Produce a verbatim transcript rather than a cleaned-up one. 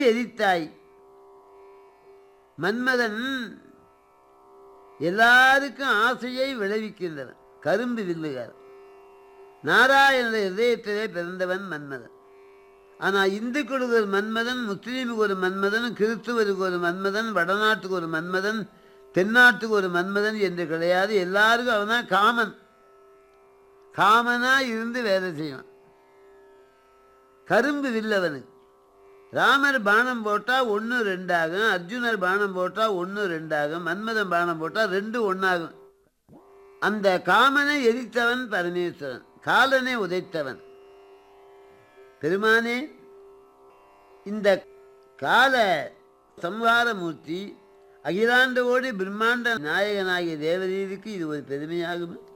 எரித்தாய். மன்மதன் எல்லாருக்கும் ஆசையை விளைவிக்கின்றன. கரும்பு வில்லுகார் நாராயண இதயத்திலே பிறந்தவன் மன்மதன். ஆனால் இந்துக்களுக்கு ஒரு மன்மதன், முஸ்லீமுக்கு ஒரு மன்மதன், கிறிஸ்துவருக்கு ஒரு மன்மதன், வடநாட்டுக்கு ஒரு மன்மதன், தென்னாட்டுக்கு ஒரு மன்மதன் என்று கிடையாது. எல்லாருக்கும் அவன் காமன். காமனா இருந்து வேலை செய்வான். கரும்பு வில்லவனுக்கு ராமர் பானம் போட்டால் ஒன்று ரெண்டாகும், அர்ஜுனர் பானம் போட்டால் ஒன்று ரெண்டாகும், மன்மதன் பானம் போட்டால் ரெண்டு ஒன்றாகும். அந்த காமனை எரித்தவன் பரமேஸ்வரன், காலனை உதைத்தவன் பெருமானே. இந்த கால சம்ஹாரமூர்த்தி அகிலாண்ட ஓடி பிரம்மாண்ட நாயகனாகிய தேவரீருக்கு இது ஒரு பெருமையாகும்.